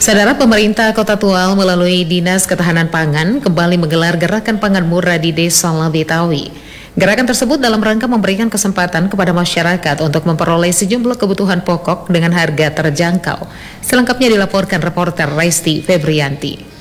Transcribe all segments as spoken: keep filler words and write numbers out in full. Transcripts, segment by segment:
Saudara, pemerintah Kota Tual melalui Dinas Ketahanan Pangan kembali menggelar gerakan pangan murah di Desa Labetawi. Gerakan tersebut dalam rangka memberikan kesempatan kepada masyarakat untuk memperoleh sejumlah kebutuhan pokok dengan harga terjangkau. Selengkapnya dilaporkan reporter Resti Febrianti.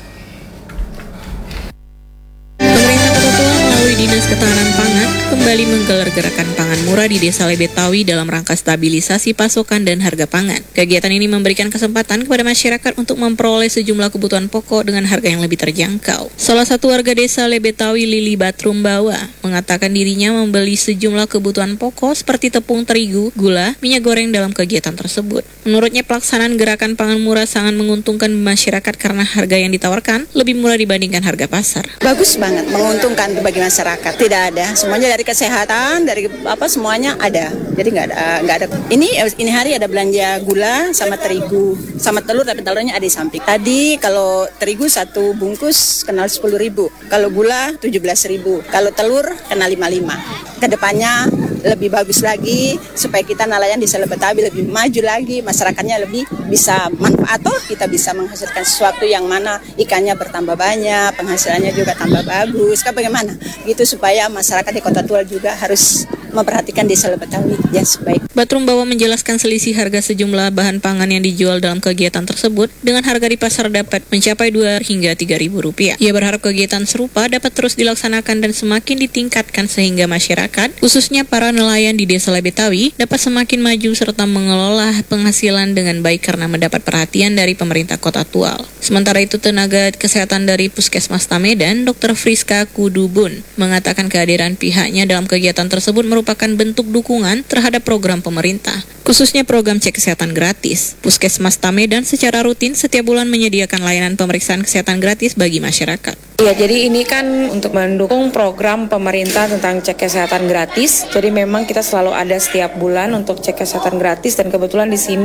Dinas Ketahanan Pangan kembali menggelar gerakan pangan murah di Desa Labetawi dalam rangka stabilisasi pasokan dan harga pangan. Kegiatan ini memberikan kesempatan kepada masyarakat untuk memperoleh sejumlah kebutuhan pokok dengan harga yang lebih terjangkau. Salah satu warga Desa Labetawi, Lili Batrumbawa, mengatakan dirinya membeli sejumlah kebutuhan pokok seperti tepung terigu, gula, minyak goreng dalam kegiatan tersebut. Menurutnya, pelaksanaan gerakan pangan murah sangat menguntungkan masyarakat karena harga yang ditawarkan lebih murah dibandingkan harga pasar. Bagus banget, menguntungkan bagi masyarakat. Tidak ada, semuanya dari kesehatan, dari apa semuanya ada. Jadi nggak ada, nggak ada. Ini ini hari ada belanja gula sama terigu, sama telur, tapi telurnya ada di samping. Tadi kalau terigu satu bungkus kenal sepuluh ribu, kalau gula tujuh belas ribu, kalau telur kena lima puluh lima. Kedepannya lebih bagus lagi supaya kita nelayan di Labetawi lebih maju lagi, masyarakatnya lebih bisa manfaat, atau kita bisa menghasilkan sesuatu yang mana ikannya bertambah banyak, penghasilannya juga tambah bagus. Kan bagaimana? Gitu supaya masyarakat di Kota Tual juga harus memperhatikan Desa Labetawi yang sebaik. Batrumbawa menjelaskan selisih harga sejumlah bahan pangan yang dijual dalam kegiatan tersebut dengan harga di pasar dapat mencapai dua hingga tiga ribu rupiah. Ia berharap kegiatan serupa dapat terus dilaksanakan dan semakin ditingkatkan sehingga masyarakat, khususnya para nelayan di Desa Labetawi, dapat semakin maju serta mengelola penghasilan dengan baik karena mendapat perhatian dari pemerintah Kota Tual. Sementara itu, tenaga kesehatan dari Puskesmas Tamedan, Dokter Friska Kudubun, mengatakan kehadiran pihaknya dalam kegiatan tersebut merupakan bentuk dukungan terhadap program pemerintah, khususnya program cek kesehatan gratis. Puskesmas Tamedan secara rutin setiap bulan menyediakan layanan pemeriksaan kesehatan gratis bagi masyarakat. Ya, jadi ini kan untuk mendukung program pemerintah tentang cek kesehatan gratis. Jadi memang kita selalu ada setiap bulan untuk cek kesehatan gratis, dan kebetulan di sini